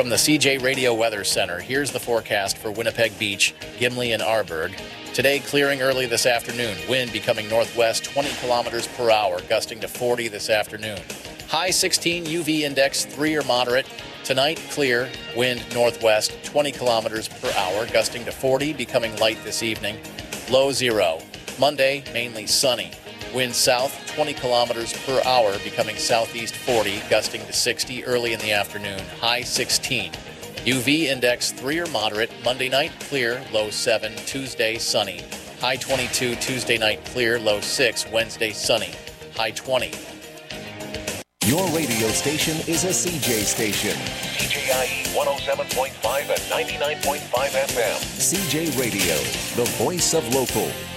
From the CJ Radio Weather Center, here's the forecast for Winnipeg Beach, Gimli, and Arborg. Today, clearing early this afternoon. Wind becoming northwest 20 kilometers per hour, gusting to 40 this afternoon. High 16, UV index 3 or moderate. Tonight, clear, wind northwest 20 kilometers per hour, gusting to 40, becoming light this evening. Low 0. Monday, mainly sunny. Wind south 20 kilometers per hour, becoming southeast 40, gusting to 60 early in the afternoon. High 16. UV index 3 or moderate. Monday night, clear, low 7. Tuesday, sunny. High 22. Tuesday night, clear, low 6. Wednesday, sunny. High 20. Your radio station is a CJ station. CJIE 107.5 and 99.5 FM. CJ Radio, the voice of local.